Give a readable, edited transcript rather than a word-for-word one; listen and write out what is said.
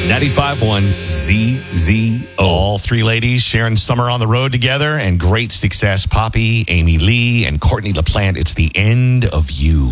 95.1 ZZO. All three ladies sharing summer on the road together and great success. Poppy, Amy Lee, and Courtney LaPlante. It's the end of you.